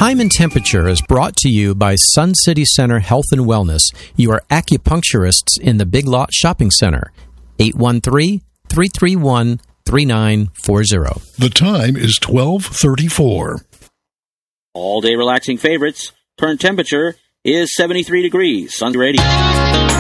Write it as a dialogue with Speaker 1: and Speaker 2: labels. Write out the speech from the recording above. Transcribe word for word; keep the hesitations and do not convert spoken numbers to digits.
Speaker 1: Time and Temperature is brought to you by Sun City Center Health and Wellness, your acupuncturists in the Big Lot Shopping Center. eight one three, three three one, three nine four zero.
Speaker 2: The time is twelve thirty-four.
Speaker 3: All-day relaxing favorites. Current temperature is seventy-three degrees. Sun Radio.